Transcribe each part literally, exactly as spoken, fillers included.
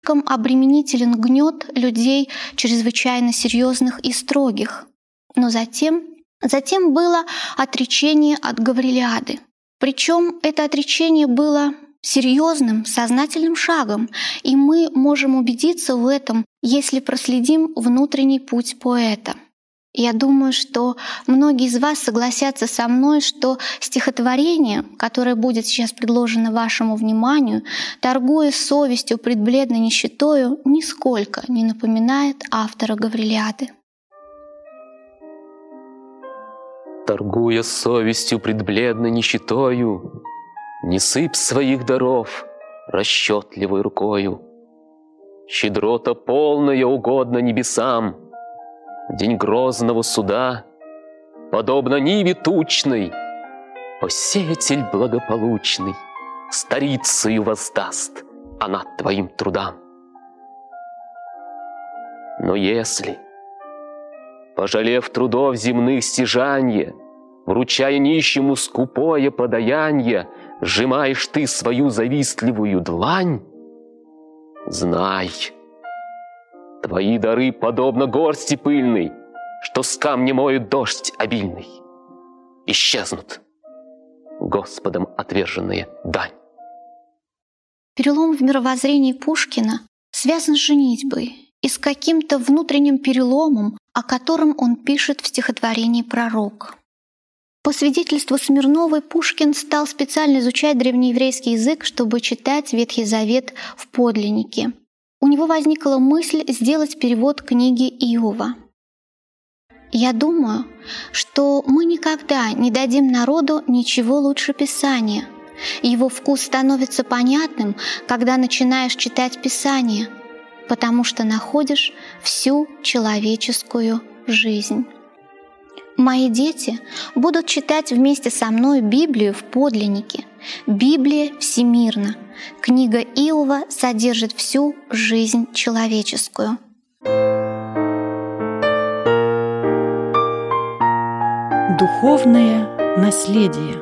Слишком обременителен гнет людей чрезвычайно серьезных и строгих. Но затем, затем было отречение от Гаврилиады. Причем это отречение было серьезным, сознательным шагом, и мы можем убедиться в этом, если проследим внутренний путь поэта. Я думаю, что многие из вас согласятся со мной, что стихотворение, которое будет сейчас предложено вашему вниманию, торгуя совестью пред бледной нищетою, нисколько не напоминает автора Гаврилиады. Торгуя совестью пред бледной нищетою, не сыпь своих даров расчетливой рукою. Щедрота полная угодна небесам, день грозного суда, подобно ниве тучной, посеятель благополучный старицею воздаст она твоим трудам. Но если, пожалев трудов земных стяжанья, вручая нищему скупое подаянье, сжимаешь ты свою завистливую длань, знай, твои дары подобно горсти пыльной, что с камня моет дождь обильный. Исчезнут Господом отверженная дань. Перелом в мировоззрении Пушкина связан с женитьбой и с каким-то внутренним переломом, о котором он пишет в стихотворении «Пророк». По свидетельству Смирновой, Пушкин стал специально изучать древнееврейский язык, чтобы читать Ветхий Завет в подлиннике. У него возникла мысль сделать перевод книги Иова. Я думаю, что мы никогда не дадим народу ничего лучше Писания. Его вкус становится понятным, когда начинаешь читать Писание, потому что находишь всю человеческую жизнь. Мои дети будут читать вместе со мной Библию в подлиннике. Библия всемирна. Книга Иова содержит всю жизнь человеческую. Духовное наследие.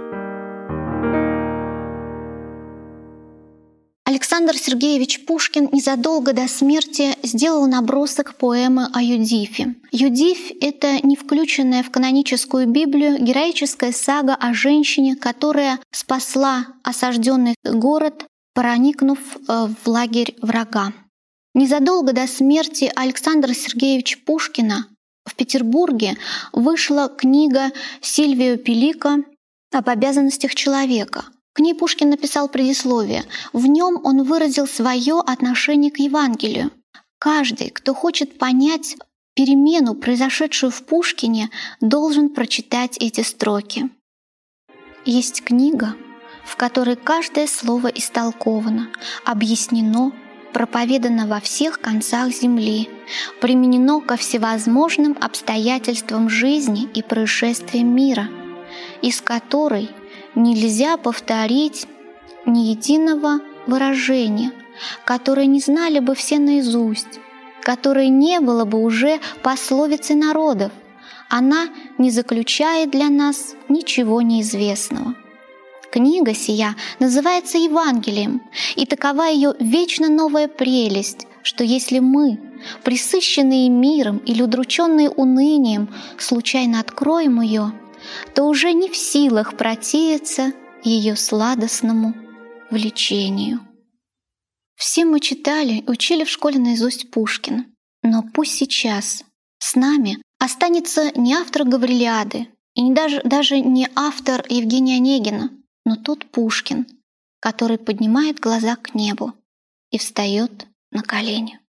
Александр Сергеевич Пушкин незадолго до смерти сделал набросок поэмы о Юдифе. Юдифь — это не включенная в каноническую Библию героическая сага о женщине, которая спасла осажденный город, проникнув в лагерь врага. Незадолго до смерти Александра Сергеевича Пушкина в Петербурге вышла книга Сильвио Пеллико об обязанностях человека. К ней Пушкин написал предисловие. В нем он выразил свое отношение к Евангелию. Каждый, кто хочет понять перемену, произошедшую в Пушкине, должен прочитать эти строки. Есть книга, в которой каждое слово истолковано, объяснено, проповедано во всех концах земли, применено ко всевозможным обстоятельствам жизни и происшествиям мира, из которой нельзя повторить ни единого выражения, которое не знали бы все наизусть, которое не было бы уже пословицей народов. Она не заключает для нас ничего неизвестного. Книга сия называется Евангелием, и такова ее вечно новая прелесть, что если мы, пресыщенные миром или удрученные унынием, случайно откроем ее, то уже не в силах противиться ее сладостному влечению. Все мы читали и учили в школе наизусть Пушкина, но пусть сейчас с нами останется не автор Гаврилиады и не даже, даже не автор Евгения Онегина, но тот Пушкин, который поднимает глаза к небу и встает на колени.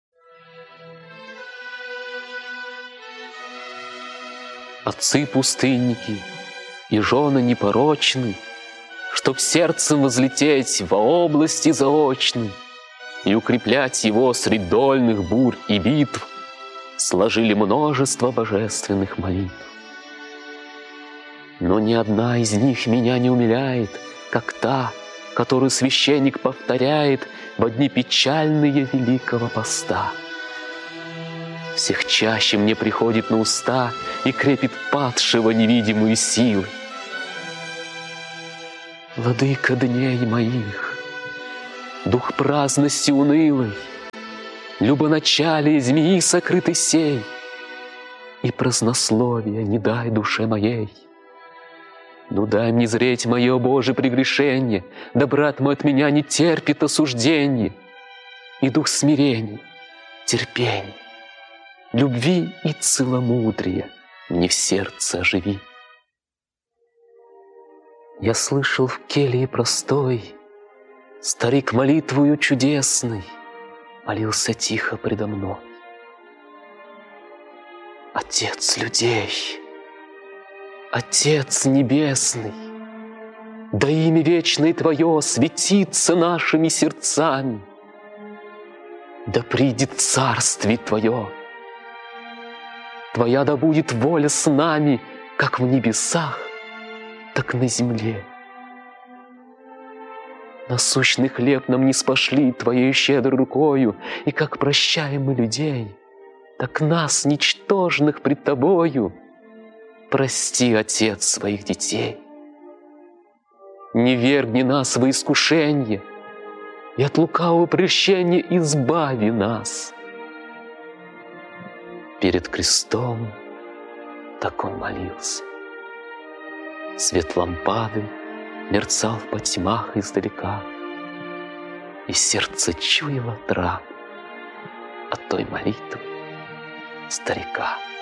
Отцы-пустынники и жены непорочны, чтоб сердцем возлететь во области заочной и укреплять его средь дольных бурь и битв, сложили множество божественных молитв. Но ни одна из них меня не умиляет, как та, которую священник повторяет во дни печальные Великого Поста. Всех чаще мне приходит на уста и крепит падшего невидимую силой. Владыка дней моих, дух праздности унылой, любоначалие змеи сокрытый сей, и празднословия не дай душе моей. Ну дай мне зреть мое, Боже, прегрешение, да брат мой от меня не терпит осуждение, и дух смирения, терпения, любви и целомудрия мне в сердце оживи. Я слышал в келье простой, старик молитвою чудесной молился тихо предо мной. Отец людей, Отец Небесный, да имя вечное Твое светится нашими сердцами, да придет Царствие Твое, Твоя да будет воля с нами, как в небесах, так на земле. Насущный хлеб нам не спошли Твоей щедрой рукою, и как прощаем мы людей, так нас, ничтожных пред Тобою, прости, Отец, своих детей. Не вергни нас во искушение, и от лукавого прельщения избави нас. Перед крестом так он молился. Свет лампады мерцал в потьмах издалека, и сердце чуяло трап от той молитвы старика.